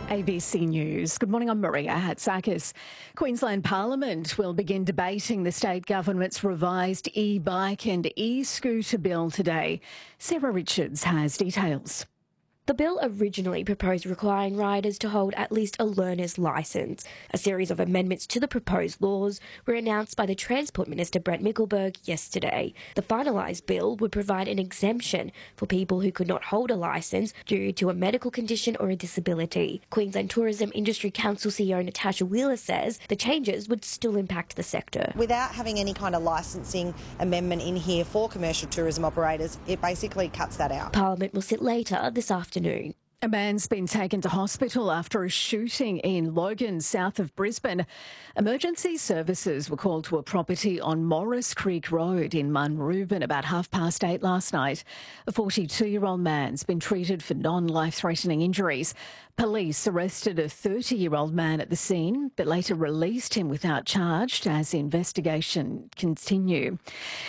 ABC News. Good morning, I'm Maria Hatzakis. Queensland Parliament will begin debating the state government's revised e-bike and e-scooter bill today. Sarah Richards has details. The bill originally proposed requiring riders to hold at least a learner's licence. A series of amendments to the proposed laws were announced by the Transport Minister Brent Mickelberg yesterday. The finalised bill would provide an exemption for people who could not hold a licence due to a medical condition or a disability. Queensland Tourism Industry Council CEO Natasha Wheeler says the changes would still impact the sector. Without having any kind of licensing amendment in here for commercial tourism operators, it basically cuts that out. Parliament will sit later this afternoon. A man's been taken to hospital after a shooting in Logan, south of Brisbane. Emergency services were called to a property on Morris Creek Road in Munrooban about 8:30 last night. A 42-year-old man's been treated for non-life-threatening injuries. Police arrested a 30-year-old man at the scene, but later released him without charge as the investigation continued.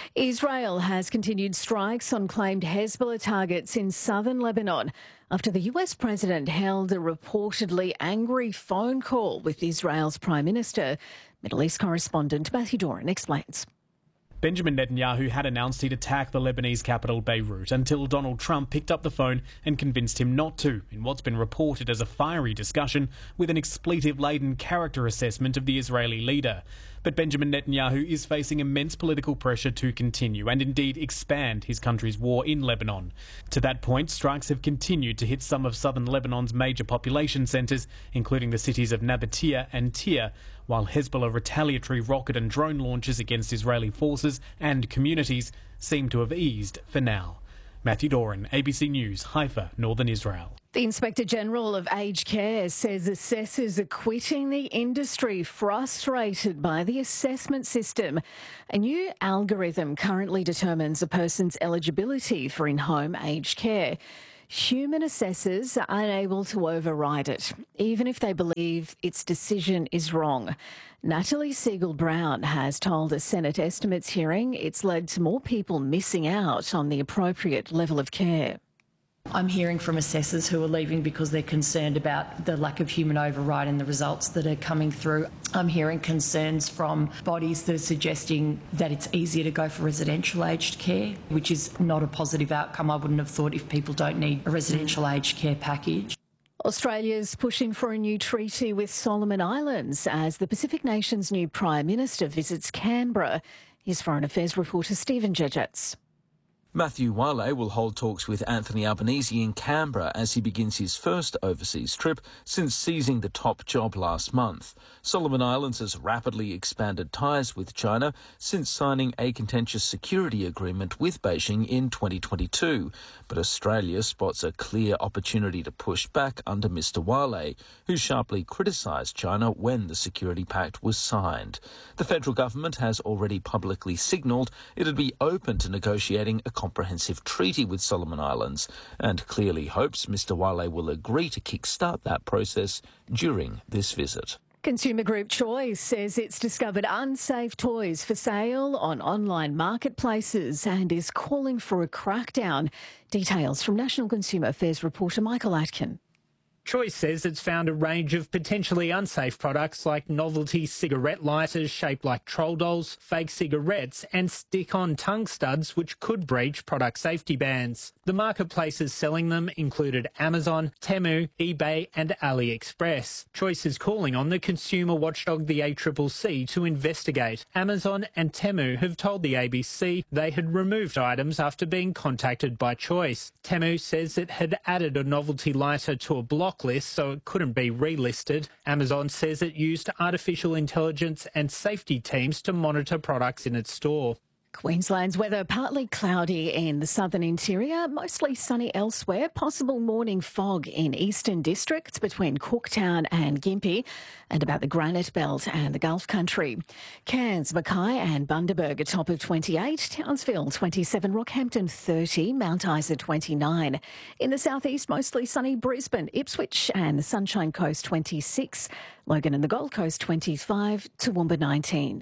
Israel has continued strikes on claimed Hezbollah targets in southern Lebanon after the US president held a reportedly angry phone call with Israel's Prime Minister. Middle East correspondent Matthew Doran explains. Benjamin Netanyahu had announced he'd attack the Lebanese capital Beirut until Donald Trump picked up the phone and convinced him not to, in what's been reported as a fiery discussion with an expletive-laden character assessment of the Israeli leader. But Benjamin Netanyahu is facing immense political pressure to continue and indeed expand his country's war in Lebanon. To that point, strikes have continued to hit some of southern Lebanon's major population centres, including the cities of Nabatea and Tyre, while Hezbollah retaliatory rocket and drone launches against Israeli forces and communities seem to have eased for now. Matthew Doran, ABC News, Haifa, Northern Israel. The Inspector General of Aged Care says assessors are quitting the industry, frustrated by the assessment system. A new algorithm currently determines a person's eligibility for in-home aged care. Human assessors are unable to override it, even if they believe its decision is wrong. Natalie Siegel-Brown has told a Senate estimates hearing it's led to more people missing out on the appropriate level of care. I'm hearing from assessors who are leaving because they're concerned about the lack of human override in the results that are coming through. I'm hearing concerns from bodies that are suggesting that it's easier to go for residential aged care, which is not a positive outcome. I wouldn't have thought if people don't need a residential aged care package. Australia's pushing for a new treaty with Solomon Islands as the Pacific nation's new Prime Minister visits Canberra. Here's Foreign Affairs reporter Stephen Jejets. Matthew Wale will hold talks with Anthony Albanese in Canberra as he begins his first overseas trip since seizing the top job last month. Solomon Islands has rapidly expanded ties with China since signing a contentious security agreement with Beijing in 2022. But Australia spots a clear opportunity to push back under Mr Wale, who sharply criticised China when the security pact was signed. The federal government has already publicly signalled it'd be open to negotiating a comprehensive treaty with Solomon Islands and clearly hopes Mr Wale will agree to kickstart that process during this visit. Consumer group Choice says it's discovered unsafe toys for sale on online marketplaces and is calling for a crackdown. Details from National Consumer Affairs reporter Michael Atkin. Choice says it's found a range of potentially unsafe products like novelty cigarette lighters shaped like troll dolls, fake cigarettes and stick-on tongue studs which could breach product safety bans. The marketplaces selling them included Amazon, Temu, eBay and AliExpress. Choice is calling on the consumer watchdog the ACCC to investigate. Amazon and Temu have told the ABC they had removed items after being contacted by Choice. Temu says it had added a novelty lighter to a block list so it couldn't be relisted. Amazon says it used artificial intelligence and safety teams to monitor products in its store. Queensland's weather partly cloudy in the southern interior, mostly sunny elsewhere. Possible morning fog in eastern districts between Cooktown and Gympie and about the Granite Belt and the Gulf Country. Cairns, Mackay and Bundaberg are top of 28, Townsville 27, Rockhampton 30, Mount Isa 29. In the southeast, mostly sunny Brisbane, Ipswich and the Sunshine Coast 26, Logan and the Gold Coast 25, Toowoomba 19.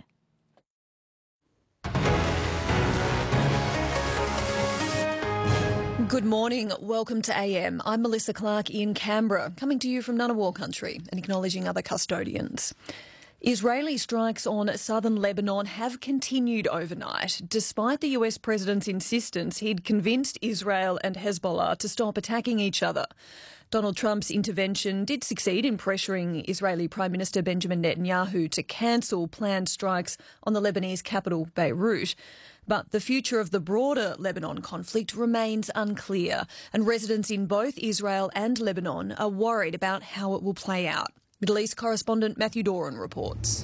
Good morning. Welcome to AM. I'm Melissa Clark in Canberra, coming to you from Ngunnawal country and acknowledging other custodians. Israeli strikes on southern Lebanon have continued overnight, despite the US president's insistence he'd convinced Israel and Hezbollah to stop attacking each other. Donald Trump's intervention did succeed in pressuring Israeli Prime Minister Benjamin Netanyahu to cancel planned strikes on the Lebanese capital, Beirut. But the future of the broader Lebanon conflict remains unclear, and residents in both Israel and Lebanon are worried about how it will play out. Middle East correspondent Matthew Doran reports.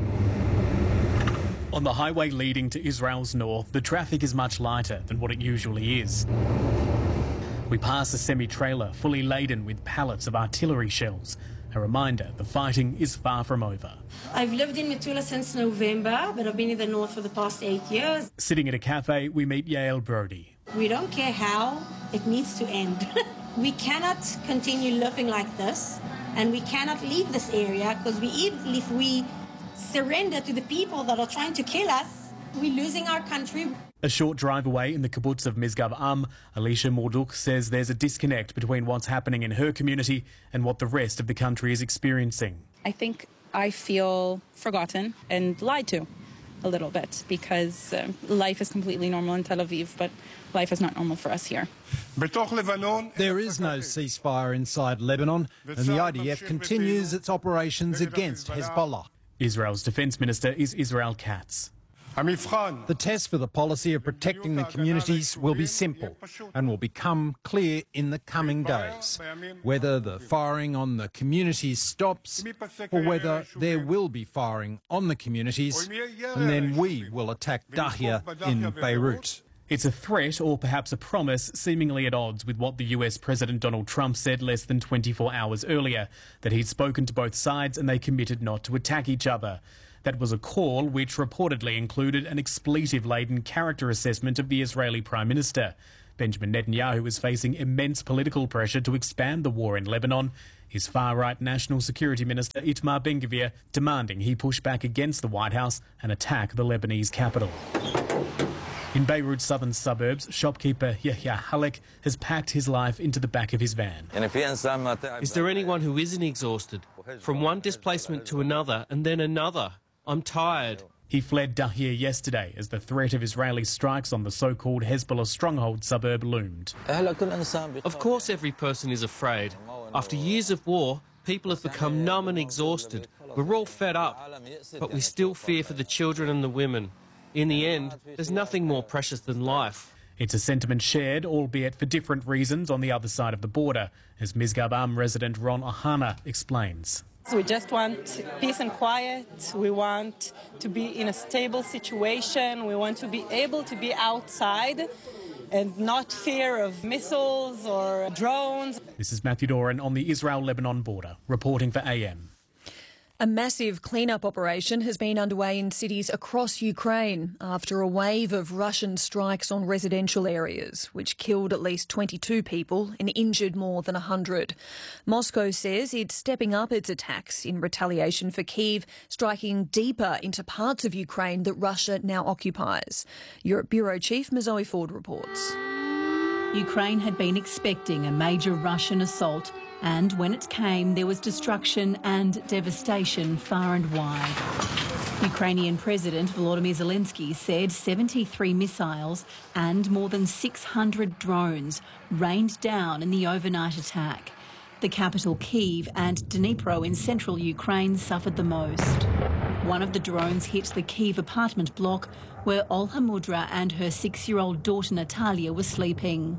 On the highway leading to Israel's north, the traffic is much lighter than what it usually is. We pass a semi-trailer fully laden with pallets of artillery shells. A reminder, the fighting is far from over. I've lived in Metula since November, but I've been in the north for the past 8 years. Sitting at a cafe, we meet Yael Brody. We don't care how, it needs to end. We cannot continue living like this, and we cannot leave this area, because if we surrender to the people that are trying to kill us, we're losing our country. A short drive away in the kibbutz of Misgav Am, Alicia Morduk says there's a disconnect between what's happening in her community and what the rest of the country is experiencing. I think I feel forgotten and lied to a little bit, because life is completely normal in Tel Aviv, but life is not normal for us here. There is no ceasefire inside Lebanon, and the IDF continues its operations against Hezbollah. Israel's defence minister is Israel Katz. The test for the policy of protecting the communities will be simple and will become clear in the coming days. Whether the firing on the communities stops or whether there will be firing on the communities, and then we will attack Dahya in Beirut. It's a threat or perhaps a promise seemingly at odds with what the US President Donald Trump said less than 24 hours earlier, that he'd spoken to both sides and they committed not to attack each other. That was a call which reportedly included an expletive-laden character assessment of the Israeli Prime Minister. Benjamin Netanyahu is facing immense political pressure to expand the war in Lebanon. His far-right National Security Minister Itamar Ben-Gvir demanding he push back against the White House and attack the Lebanese capital. In Beirut's southern suburbs, shopkeeper Yahya Halek has packed his life into the back of his van. Is there anyone who isn't exhausted? From one displacement to another and then another. I'm tired. He fled Dahya yesterday as the threat of Israeli strikes on the so-called Hezbollah stronghold suburb loomed. Of course every person is afraid. After years of war, people have become numb and exhausted. We're all fed up, but we still fear for the children and the women. In the end, there's nothing more precious than life. It's a sentiment shared, albeit for different reasons, on the other side of the border, as Misgav Am resident Ron Ohana explains. We just want peace and quiet. We want to be in a stable situation. We want to be able to be outside and not fear of missiles or drones. This is Matthew Doran on the Israel-Lebanon border, reporting for AM. A massive clean-up operation has been underway in cities across Ukraine after a wave of Russian strikes on residential areas, which killed at least 22 people and injured more than 100. Moscow says it's stepping up its attacks in retaliation for Kyiv striking deeper into parts of Ukraine that Russia now occupies. Europe Bureau Chief Mazoe Ford reports. Ukraine had been expecting a major Russian assault, and when it came, there was destruction and devastation far and wide. Ukrainian President Volodymyr Zelensky said 73 missiles and more than 600 drones rained down in the overnight attack. The capital Kyiv and Dnipro in central Ukraine suffered the most. One of the drones hit the Kyiv apartment block where Olha Mudra and her 6-year-old daughter Natalia were sleeping.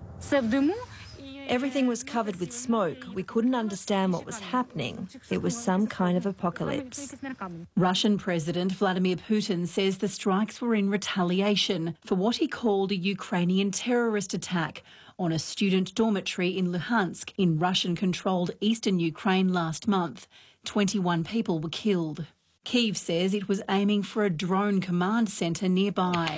Everything was covered with smoke. We couldn't understand what was happening. It was some kind of apocalypse. Russian President Vladimir Putin says the strikes were in retaliation for what he called a Ukrainian terrorist attack on a student dormitory in Luhansk in Russian-controlled eastern Ukraine last month. 21 people were killed. Kyiv says it was aiming for a drone command centre nearby.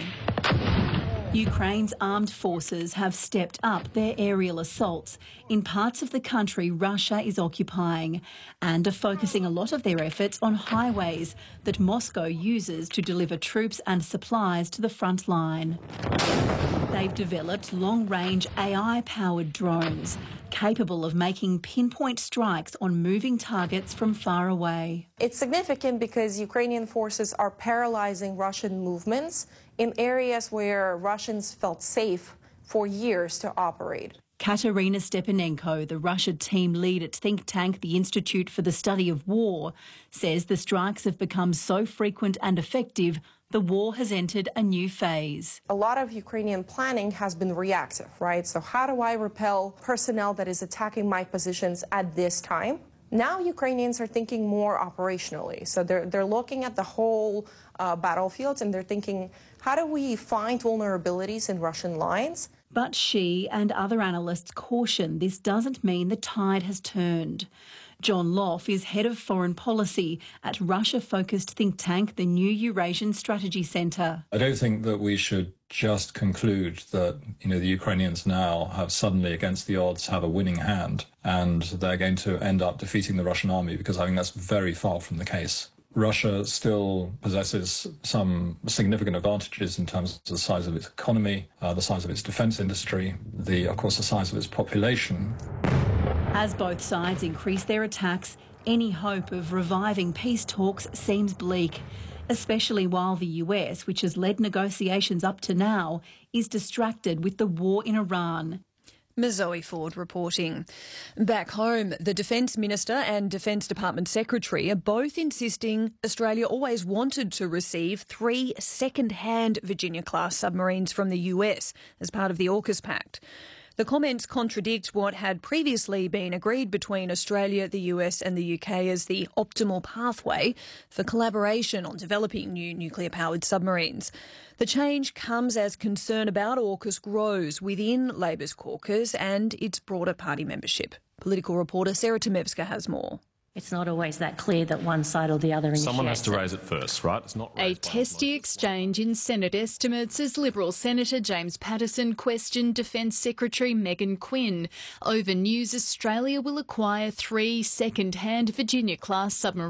Ukraine's armed forces have stepped up their aerial assaults in parts of the country Russia is occupying and are focusing a lot of their efforts on highways that Moscow uses to deliver troops and supplies to the front line. They've developed long-range AI-powered drones capable of making pinpoint strikes on moving targets from far away. It's significant because Ukrainian forces are paralyzing Russian movements in areas where Russians felt safe for years to operate. Katerina Stepanenko, the Russia team lead at think tank the Institute for the Study of War, says the strikes have become so frequent and effective the war has entered a new phase. A lot of Ukrainian planning has been reactive, right? So how do I repel personnel that is attacking my positions at this time? Now Ukrainians are thinking more operationally. So they're looking at the whole battlefield and they're thinking, how do we find vulnerabilities in Russian lines? But she and other analysts caution this doesn't mean the tide has turned. John Loff is head of foreign policy at Russia-focused think tank, the New Eurasian Strategy Centre. I don't think that we should just conclude that, the Ukrainians now have suddenly, against the odds, have a winning hand and they're going to end up defeating the Russian army, because I think that's very far from the case. Russia still possesses some significant advantages in terms of the size of its economy, the size of its defence industry, of course, the size of its population. As both sides increase their attacks, any hope of reviving peace talks seems bleak, especially while the US, which has led negotiations up to now, is distracted with the war in Iran. Ms. Zoe Ford reporting. Back home, the Defence Minister and Defence Department Secretary are both insisting Australia always wanted to receive 3 second-hand Virginia-class submarines from the US as part of the AUKUS Pact. The comments contradict what had previously been agreed between Australia, the US and the UK as the optimal pathway for collaboration on developing new nuclear-powered submarines. The change comes as concern about AUKUS grows within Labor's caucus and its broader party membership. Political reporter Sarah Temevska has more. It's not always that clear that one side or the other initiates. Someone has to raise it first, right? It's not a testy exchange in Senate estimates as Liberal Senator James Paterson questioned Defence Secretary Megan Quinn over news Australia will acquire 3 second-hand Virginia-class submarines.